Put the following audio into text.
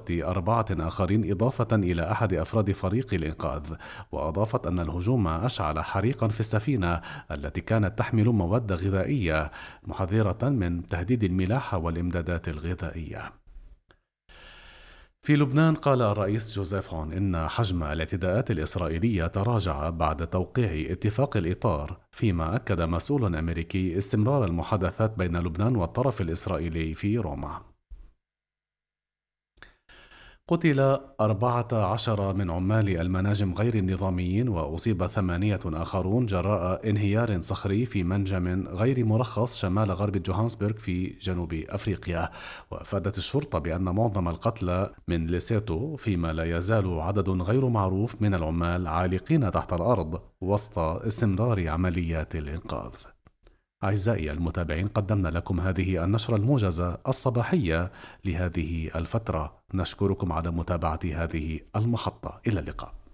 4 آخرين إضافة إلى أحد أفراد فريق الإنقاذ. وأضافت أن الهجوم أشعل حريقا في السفينة التي كانت تحمل مواد غذائية، محذرة من تهديد الملاحة والإمدادات الغذائية. في لبنان قال الرئيس جوزيف عون إن حجم الاعتداءات الإسرائيلية تراجع بعد توقيع اتفاق الإطار، فيما أكد مسؤول أمريكي استمرار المحادثات بين لبنان والطرف الإسرائيلي في روما. قتل 14 من عمال المناجم غير النظاميين وأصيب 8 آخرون جراء انهيار صخري في منجم غير مرخص شمال غرب جوهانسبرغ في جنوب أفريقيا. وأفادت الشرطة بأن معظم القتلى من ليسوتو، فيما لا يزال عدد غير معروف من العمال عالقين تحت الأرض وسط استمرار عمليات الإنقاذ. أعزائي المتابعين، قدمنا لكم هذه النشرة الموجزة الصباحية لهذه الفترة. نشكركم على متابعة هذه المحطة. إلى اللقاء.